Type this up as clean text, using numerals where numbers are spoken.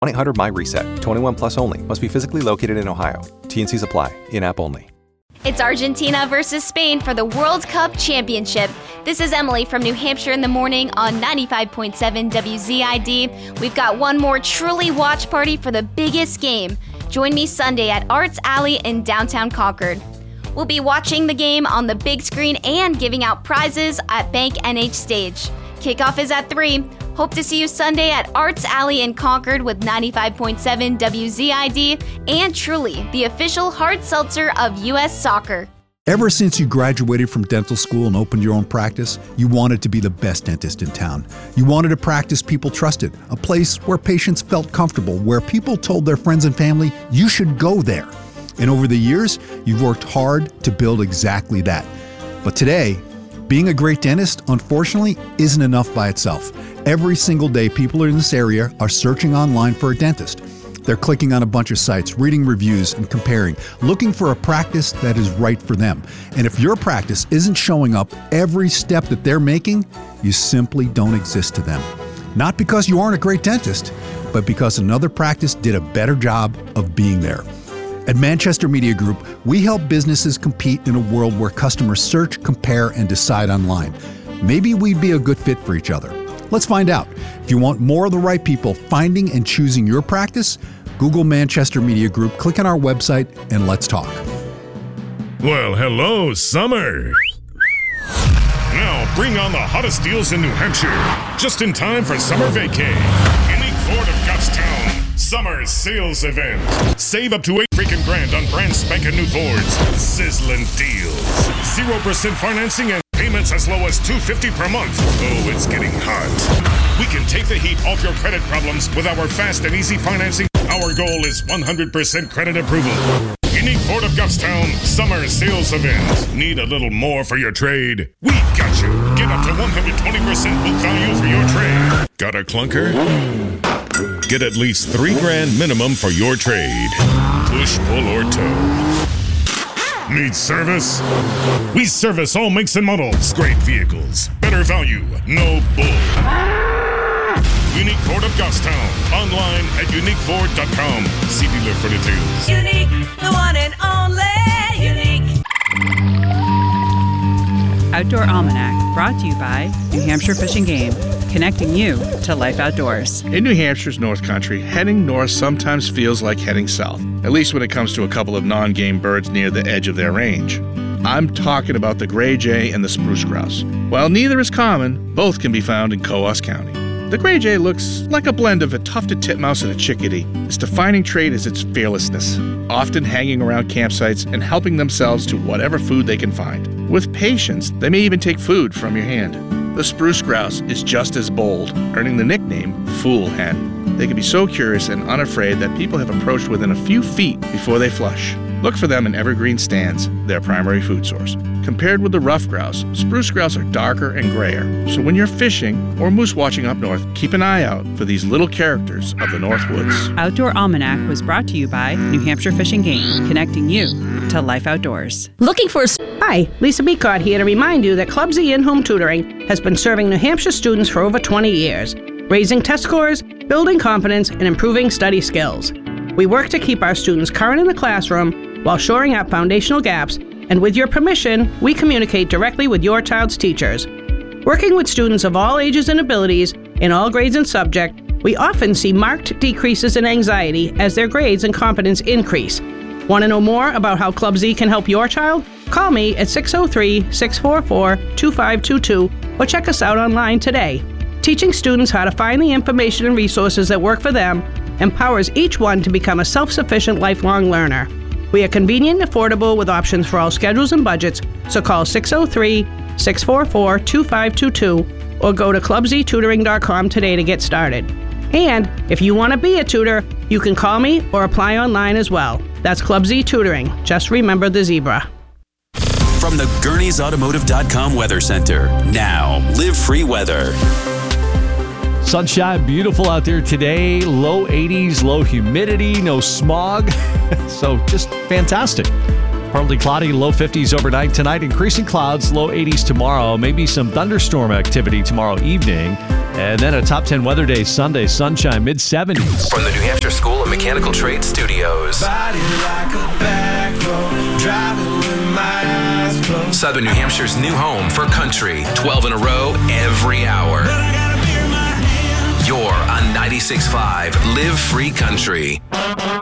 1-800-MY-RESET. 21 plus only. Must be physically located in Ohio. T&Cs apply. In-app only. It's Argentina versus Spain for the World Cup Championship. This is Emily from New Hampshire in the morning on 95.7 WZID. We've got one more truly watch party for the biggest game. Join me Sunday at Arts Alley in downtown Concord. We'll be watching the game on the big screen and giving out prizes at Bank NH Stage. Kickoff is at 3. Hope to see you Sunday at Arts Alley in Concord with 95.7 WZID and Truly, the official hard seltzer of U.S. Soccer. Ever since you graduated from dental school and opened your own practice, you wanted to be the best dentist in town. You wanted a practice people trusted, a place where patients felt comfortable, where people told their friends and family, you should go there. And over the years, you've worked hard to build exactly that. But today, being a great dentist, unfortunately, isn't enough by itself. Every single day, people in this area are searching online for a dentist. They're clicking on a bunch of sites, reading reviews and comparing, looking for a practice that is right for them. And if your practice isn't showing up every step that they're making, you simply don't exist to them. Not because you aren't a great dentist, but because another practice did a better job of being there. At Manchester Media Group, we help businesses compete in a world where customers search, compare, and decide online. Maybe we'd be a good fit for each other. Let's find out. If you want more of the right people finding and choosing your practice, Google Manchester Media Group, click on our website, and let's talk. Well, hello, summer. Now bring on the hottest deals in New Hampshire, just in time for summer vacay. Unique Ford of Goffstown Summer Sales Event. Save up to $8 grand on brand spanking new Fords. Sizzling deals. 0% financing and payments as low as $250 per month. Oh, it's getting hot. We can take the heat off your credit problems with our fast and easy financing. Our goal is 100% credit approval. Unique Ford of Goffstown Summer Sales Event. Need a little more for your trade? We've got you. Get up to 120% book value for your trade. Got a clunker? Get at least $3 grand minimum for your trade. Push, pull, or tow. Need service? We service all makes and models. Great vehicles. Better value. No bull. Unique Ford of Goffstown. Online at uniqueford.com. See dealer for details. Unique, the one and only Unique. Outdoor Almanac, brought to you by New Hampshire Fish and Game, connecting you to life outdoors. In New Hampshire's North Country, heading north sometimes feels like heading south, at least when it comes to a couple of non-game birds near the edge of their range. I'm talking about the gray jay and the spruce grouse. While neither is common, both can be found in Coos County. The gray jay looks like a blend of a tufted titmouse and a chickadee. Its defining trait is its fearlessness, often hanging around campsites and helping themselves to whatever food they can find. With patience, they may even take food from your hand. The spruce grouse is just as bold, earning the nickname Fool Hen. They can be so curious and unafraid that people have approached within a few feet before they flush. Look for them in evergreen stands, their primary food source. Compared with the rough grouse, spruce grouse are darker and grayer. So when you're fishing or moose watching up north, keep an eye out for these little characters of the North Woods. Outdoor Almanac was brought to you by New Hampshire Fish and Game, connecting you to life outdoors. Looking for Hi, Lisa Beacott here to remind you that Club Z in-home tutoring has been serving New Hampshire students for over 20 years, raising test scores, building confidence, and improving study skills. We work to keep our students current in the classroom while shoring up foundational gaps, and with your permission, we communicate directly with your child's teachers. Working with students of all ages and abilities, in all grades and subject, we often see marked decreases in anxiety as their grades and competence increase. Want to know more about how Club Z can help your child? Call me at 603-644-2522 or check us out online today. Teaching students how to find the information and resources that work for them empowers each one to become a self-sufficient lifelong learner. We are convenient and affordable with options for all schedules and budgets, so call 603-644-2522 or go to clubztutoring.com today to get started. And if you want to be a tutor, you can call me or apply online as well. That's Club Z Tutoring. Just remember the zebra. From the Gurney'sAutomotive.com Weather Center, now Live Free Weather. Sunshine, beautiful out there today. Low 80s, low humidity, no smog. So just fantastic. Partly cloudy, low 50s overnight tonight. Increasing clouds, low 80s tomorrow. Maybe some thunderstorm activity tomorrow evening. And then a top 10 weather day Sunday, sunshine, mid-70s. From the New Hampshire School of Mechanical Trades Studios. Southern New Hampshire's new home for country. 12 in a row, every hour. You're on 96.5 Live Free Country.